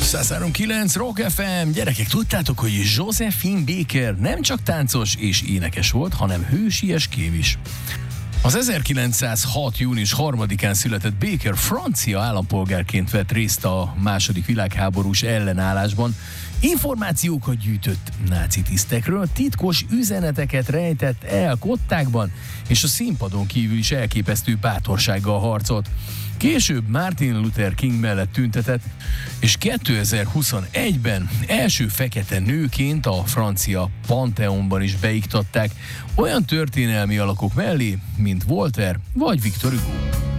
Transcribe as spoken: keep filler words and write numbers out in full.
száz három kilenc Rock ef em. Gyerekek, tudtátok, hogy Josephine Baker nem csak táncos és énekes volt, hanem hősies kém is. Az ezerkilencszázhat. június harmadikán született Baker francia állampolgárként vett részt a második világháborús ellenállásban, információkat gyűjtött náci tisztekről, titkos üzeneteket rejtett el kottákban, és a színpadon kívül is elképesztő bátorsággal harcolt. Később Martin Luther King mellett tüntetett, és kétezer-huszonegyben első fekete nőként a francia Pantheonban is beiktatták olyan történelmi alakok mellé, mint Voltaire vagy Victor Hugo.